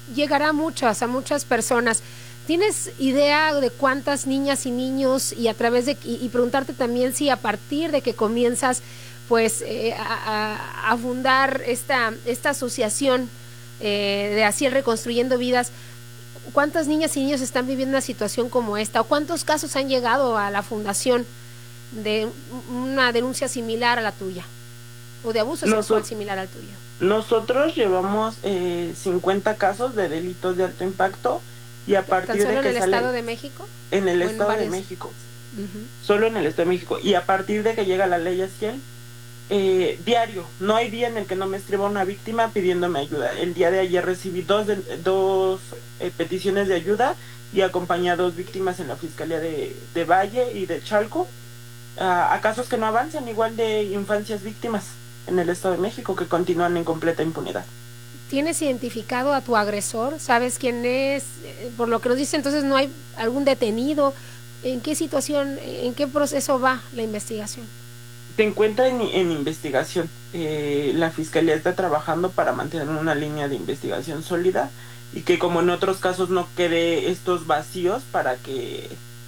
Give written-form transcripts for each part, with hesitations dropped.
llegará a muchas personas. ¿Tienes idea de cuántas niñas y niños y a través de y preguntarte también si a partir de que comienzas pues a fundar esta asociación de Aziel Reconstruyendo Vidas, cuántas niñas y niños están viviendo una situación como esta o cuántos casos han llegado a la fundación de una denuncia similar a la tuya o de abuso sexual similar al tuyo? Nosotros llevamos 50 casos de delitos de alto impacto y a partir de que ¿en el Estado de México? En el Estado de México. Solo en el Estado de México. Y a partir de que llega la ley Aziel, diario, no hay día en el que no me escriba una víctima pidiéndome ayuda. El día de ayer recibí dos peticiones de ayuda y acompañé a 2 víctimas en la Fiscalía de Valle y de Chalco, a casos que no avanzan, igual de infancias víctimas en el Estado de México que continúan en completa impunidad. ¿Tienes identificado a tu agresor? ¿Sabes quién es? Por lo que nos dice, entonces no hay algún detenido. ¿En qué situación, en qué proceso va la investigación? Se encuentra en investigación. La Fiscalía está trabajando para mantener una línea de investigación sólida y que, como en otros casos, no quede estos vacíos para que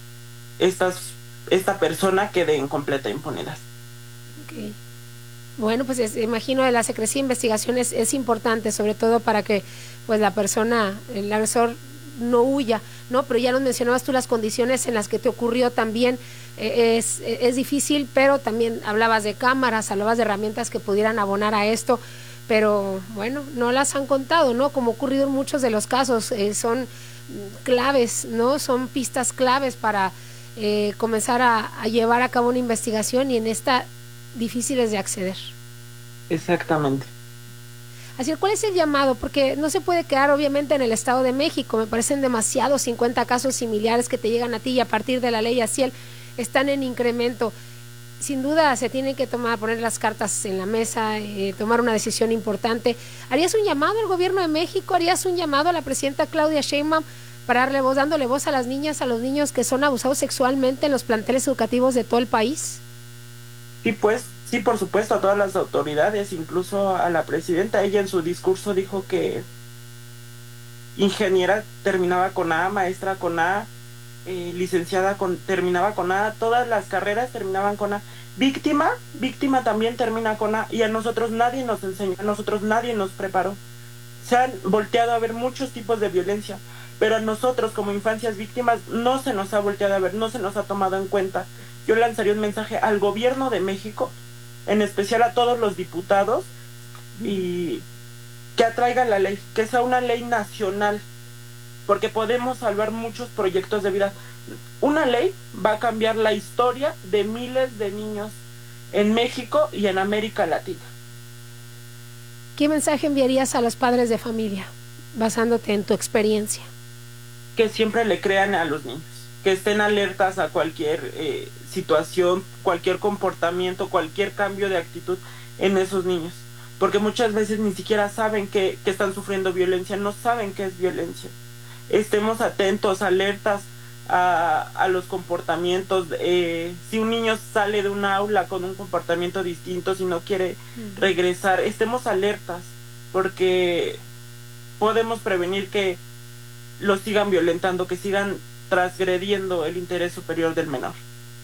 esta persona quede en completa impunidad. Okay. Bueno, pues imagino de la secrecía de investigación es importante, sobre todo para que pues la persona, el agresor, no huya, ¿no? Pero ya nos mencionabas tú las condiciones en las que te ocurrió también. Es difícil, pero también hablabas de cámaras, hablabas de herramientas que pudieran abonar a esto, pero bueno, no las han contado, ¿no? Como ha ocurrido en muchos de los casos, son claves, ¿no? Son pistas claves para comenzar a llevar a cabo una investigación y en esta difíciles de acceder. Exactamente. Así, ¿cuál es el llamado? Porque no se puede quedar obviamente en el Estado de México, me parecen demasiados 50 casos similares que te llegan a ti y a partir de la ley Aziel están en incremento. Sin duda se tienen que poner las cartas en la mesa, tomar una decisión importante. ¿Harías un llamado al gobierno de México? ¿Harías un llamado a la presidenta Claudia Sheinbaum para dándole voz a las niñas, a los niños que son abusados sexualmente en los planteles educativos de todo el país? Sí, pues, sí, por supuesto, a todas las autoridades, incluso a la presidenta. Ella en su discurso dijo que ingeniera terminaba con A, maestra con A, licenciada terminaba con A, todas las carreras terminaban con A. Víctima también termina con A, y a nosotros nadie nos enseñó, a nosotros nadie nos preparó. Se han volteado a ver muchos tipos de violencia, pero a nosotros como infancias víctimas no se nos ha volteado a ver, no se nos ha tomado en cuenta. Yo lanzaría un mensaje al gobierno de México, en especial a todos los diputados, y que atraigan la ley, que sea una ley nacional, porque podemos salvar muchos proyectos de vida. Una ley va a cambiar la historia de miles de niños en México y en América Latina. ¿Qué mensaje enviarías a los padres de familia, basándote en tu experiencia? Que siempre le crean a los niños, que estén alertas a cualquier situación, cualquier comportamiento, cualquier cambio de actitud en esos niños, porque muchas veces ni siquiera saben que están sufriendo violencia, no saben qué es violencia. Estemos atentos, alertas a los comportamientos. Si un niño sale de un aula con un comportamiento distinto, si no quiere regresar, estemos alertas, porque podemos prevenir que los sigan violentando, que sigan transgrediendo el interés superior del menor.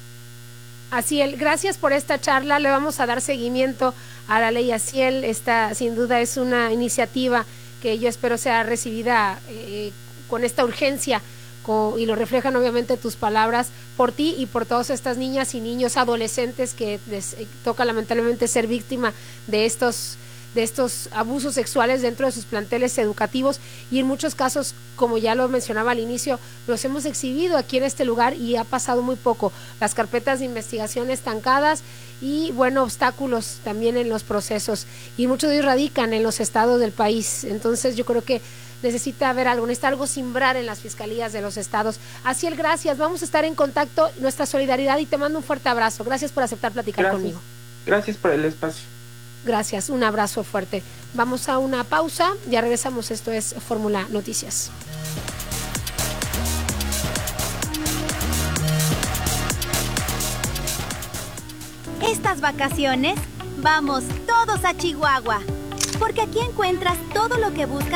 Aziel, gracias por esta charla. Le vamos a dar seguimiento a la ley Aziel. Esta sin duda es una iniciativa que yo espero sea recibida con esta urgencia y lo reflejan obviamente tus palabras por ti y por todas estas niñas y niños adolescentes que les toca lamentablemente ser víctima de estos abusos sexuales dentro de sus planteles educativos, y en muchos casos, como ya lo mencionaba al inicio, los hemos exhibido aquí en este lugar y ha pasado muy poco. Las carpetas de investigación estancadas y, bueno, obstáculos también en los procesos, y muchos de ellos radican en los estados del país. Entonces yo creo que necesita algo simbrar en las fiscalías de los estados. Aziel, gracias, vamos a estar en contacto, nuestra solidaridad, y te mando un fuerte abrazo. Gracias por aceptar platicar conmigo. Gracias por el espacio. Gracias, un abrazo fuerte. Vamos a una pausa, ya regresamos. Esto es Fórmula Noticias. Estas vacaciones, vamos todos a Chihuahua, porque aquí encuentras todo lo que buscas